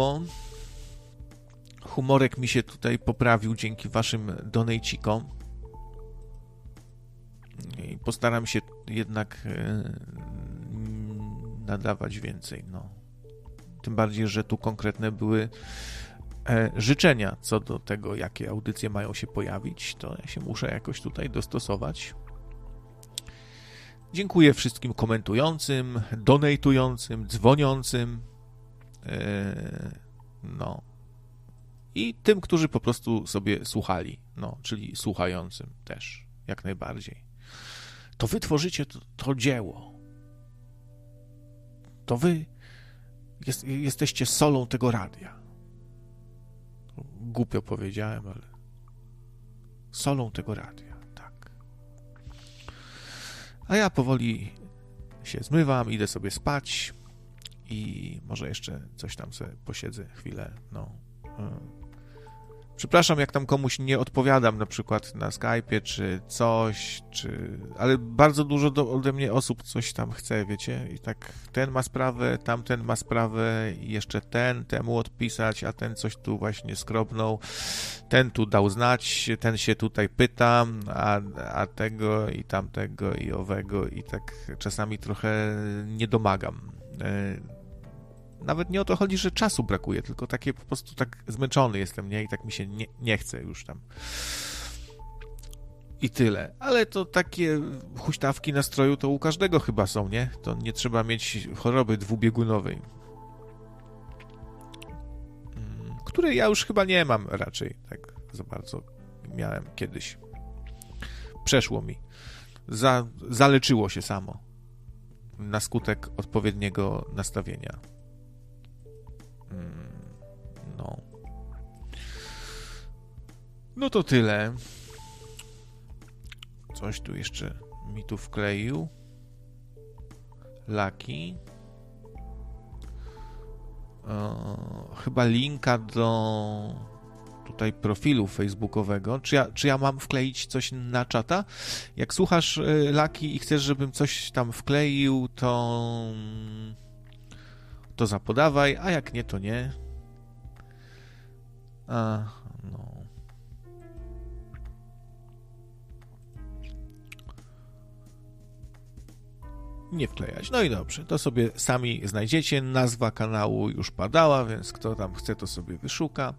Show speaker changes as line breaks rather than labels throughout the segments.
miło. Humorek mi się tutaj poprawił dzięki waszym donejcikom. I postaram się jednak nadawać więcej. No. Tym bardziej, że tu konkretne były życzenia co do tego, jakie audycje mają się pojawić. To ja się muszę jakoś tutaj dostosować. Dziękuję wszystkim komentującym, donatującym, dzwoniącym. No. I tym, którzy po prostu sobie słuchali. No, czyli słuchającym też, jak najbardziej. To wy tworzycie to dzieło. To wy jesteście solą tego radia. Głupio powiedziałem, ale solą tego radia, tak. A ja powoli się zmywam, idę sobie spać i może jeszcze coś tam sobie posiedzę chwilę, no. Przepraszam, jak tam komuś nie odpowiadam, na przykład na Skype'ie, czy coś, ale bardzo dużo ode mnie osób coś tam chce, wiecie, i tak ten ma sprawę, tamten ma sprawę i jeszcze temu odpisać, a ten coś tu właśnie skrobnął, ten tu dał znać, ten się tutaj pyta, a tego i tamtego i owego i tak czasami trochę nie domagam. Nawet nie o to chodzi, że czasu brakuje, tylko takie po prostu tak zmęczony jestem, nie? I tak mi się nie chce już tam. I tyle. Ale to takie huśtawki nastroju to u każdego chyba są, nie? To nie trzeba mieć choroby dwubiegunowej. Której ja już chyba nie mam raczej tak za bardzo. Miałem kiedyś. Przeszło mi. Zaleczyło się samo. Na skutek odpowiedniego nastawienia. No. No to tyle. Coś tu jeszcze mi tu wkleił. Laki. Chyba linka do tutaj profilu facebookowego. Czy ja mam wkleić coś na czata? Jak słuchasz Laki i chcesz, żebym coś tam wkleił, to zapodawaj, a jak nie, to nie. No. Nie wklejać. No i dobrze, to sobie sami znajdziecie. Nazwa kanału już padała, więc kto tam chce, to sobie wyszuka.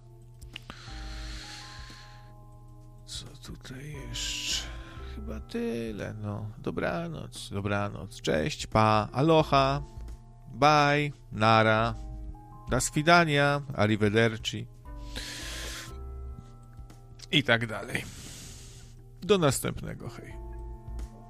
Co tutaj jeszcze? Chyba tyle, no. Dobranoc. Cześć, pa, aloha, bye, nara, do svidania, arrivederci i tak dalej. Do następnego, hej.